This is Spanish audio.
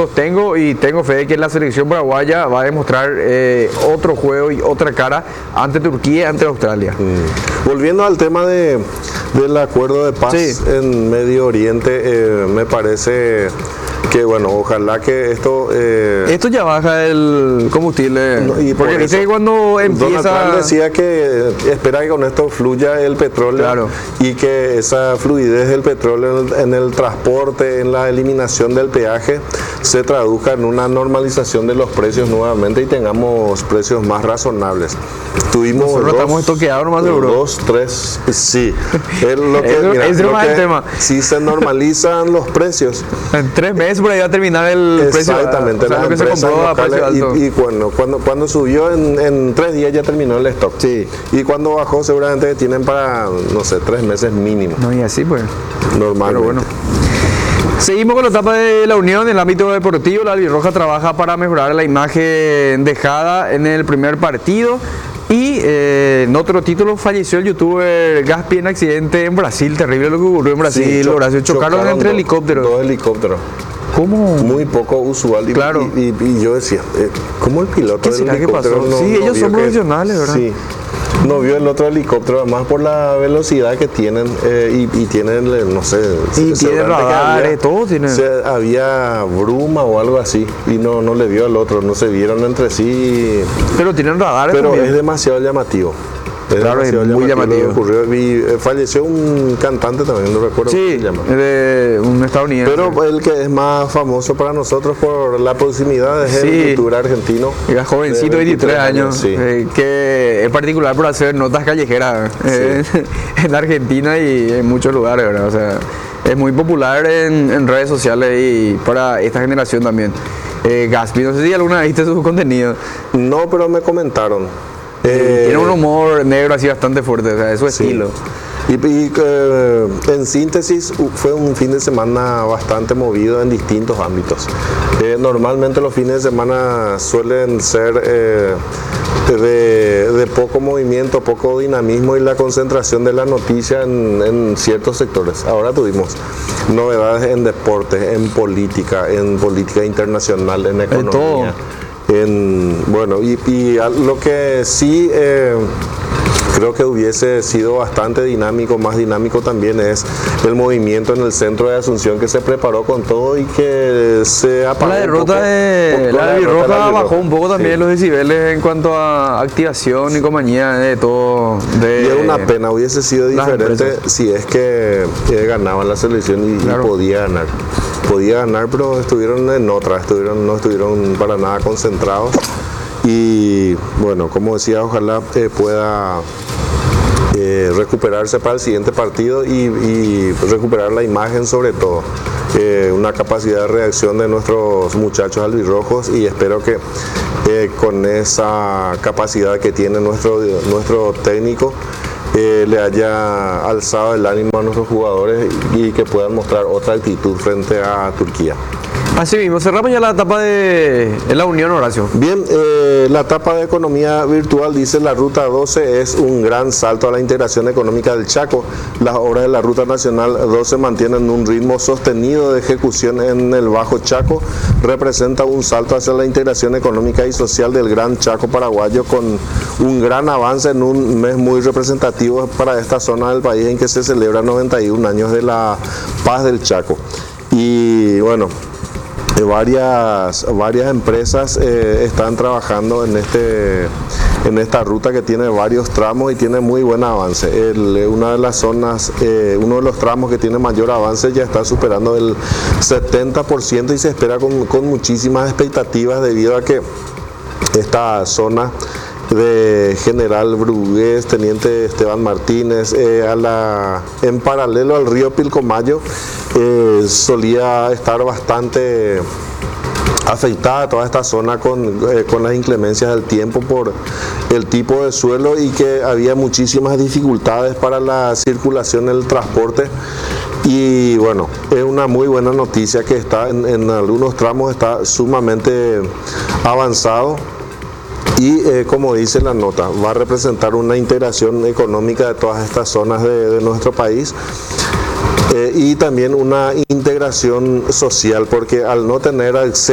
sostengo y tengo fe de que la selección paraguaya va a demostrar otro juego y otra cara ante Turquía y ante Australia. Volviendo al tema del acuerdo de paz Sí. en Medio Oriente, me parece que, bueno, ojalá que esto... Esto ya baja el combustible. No, y por porque dice eso, que cuando Donald Trump empieza... decía que espera que con esto fluya el petróleo, Claro. y que esa fluidez del petróleo en el transporte, en la eliminación del peaje, se traduzca en una normalización de los precios nuevamente y tengamos precios más razonables. Tuvimos Nosotros estamos estoqueados nomás, seguro. 2, 3, sí. Es lo que, Eso- mira, ese lo es más que- el tema. si se normalizan los precios, En 3 meses por ahí va a terminar el precio. exactamente, O sea, las lo que se empresas compró a precio locales, alto. y cuando subió en 3 días ya terminó el stock. Sí. Y cuando bajó seguramente tienen para, no sé, 3 meses mínimo, No, y así pues. normalmente. Pero bueno. Seguimos con la etapa de la Unión en el ámbito deportivo. La albirroja trabaja para mejorar la imagen dejada en el primer partido. Y en otro título falleció el youtuber Gaspi en accidente en Brasil. Terrible lo que ocurrió en Brasil. Sí, Horacio. Chocaron entre dos- helicópteros. 2 helicópteros. ¿Cómo? Muy poco usual. Claro. Y yo decía, ¿cómo el piloto ¿Qué del será que helicóptero pasó? no- Sí, no ellos vio son que- profesionales, ¿verdad? Sí. No vio el otro helicóptero, además por la velocidad que tienen, y tienen, no sé, Y tiene seguramente que radares, todo tiene. había bruma o algo así, y no le vio al otro, no se vieron entre sí, Pero tienen radares pero también. es demasiado llamativo. Claro, es muy lo que llamativo. ocurrió. Y falleció un cantante también, no recuerdo cómo Sí, se llama. de un estadounidense. Pero el que es más famoso para nosotros por la proximidad es Sí. el youtuber argentino. Era jovencito, de 23 años, sí. que es particular por hacer notas callejeras en Argentina y en muchos lugares, ¿verdad? O sea, es muy popular en redes sociales y para esta generación también. Gaspi, no sé si alguna vez viste su contenido. No, pero me comentaron. Tiene un humor negro así bastante fuerte, o sea, es su Sí. estilo. En síntesis, fue un fin de semana bastante movido en distintos ámbitos. Normalmente los fines de semana suelen ser de poco movimiento, poco dinamismo y la concentración de la noticia en ciertos sectores. Ahora tuvimos novedades en deportes, en política internacional, en economía. Bueno, y lo que sí creo que hubiese sido bastante dinámico, más dinámico también, es el movimiento en el centro de Asunción, que se preparó con todo y que se apagó La un derrota poco. de Con la derrota de albirroja la bajó un poco también Sí. los decibeles en cuanto a activación y compañía de todo. Y es una pena, hubiese sido las diferente empresas. si es que ganaba la selección y Claro. podía ganar. Podía ganar, pero estuvieron en otra, no estuvieron para nada concentrados. Y bueno, como decía, ojalá pueda recuperarse para el siguiente partido y recuperar la imagen, sobre todo. Una capacidad de reacción de nuestros muchachos albirrojos, y espero que con esa capacidad que tiene nuestro técnico le haya alzado el ánimo a nuestros jugadores y que puedan mostrar otra actitud frente a Turquía. Así mismo, cerramos ya la etapa de la Unión, Horacio. Bien, la etapa de economía virtual dice: la Ruta 12 es un gran salto a la integración económica del Chaco. Las obras de la Ruta Nacional 12 mantienen un ritmo sostenido de ejecución en el Bajo Chaco. Representa un salto hacia la integración económica y social del Gran Chaco paraguayo, con un gran avance en un mes muy representativo para esta zona del país en que se celebran 91 años de la paz del Chaco. Y bueno, varias empresas están trabajando en esta ruta, que tiene varios tramos y tiene muy buen avance. Una de las zonas, uno de los tramos que tiene mayor avance ya está superando el 70% y se espera con muchísimas expectativas, debido a que esta zona de General Brugués, Teniente Esteban Martínez, en paralelo al río Pilcomayo, solía estar bastante afectada toda esta zona con las inclemencias del tiempo por el tipo de suelo, y que había muchísimas dificultades para la circulación, el transporte. Y bueno, es una muy buena noticia que está en algunos tramos está sumamente avanzado. Y como dice la nota, va a representar una integración económica de todas estas zonas de nuestro país, y también una integración social, porque al no tener acceso